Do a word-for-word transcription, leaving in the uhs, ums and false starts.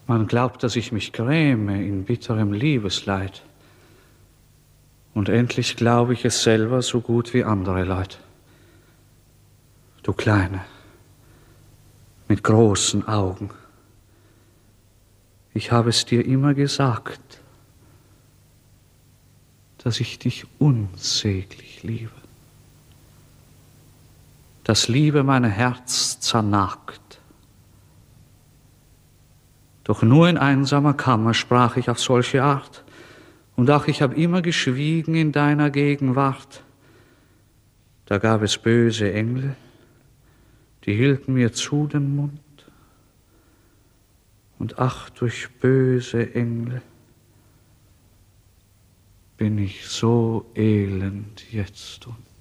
Man glaubt, dass ich mich gräme in bitterem Liebesleid. Und endlich glaube ich es selber so gut wie andere Leute. Du Kleine, mit großen Augen. Ich habe es dir immer gesagt, dass ich dich unsäglich liebe. Dass Liebe mein Herz zernagt. Doch nur in einsamer Kammer sprach ich auf solche Art, und ach, ich hab immer geschwiegen in deiner Gegenwart. Da gab es böse Engel, die hielten mir zu den Mund, und ach, durch böse Engel bin ich so elend jetzt und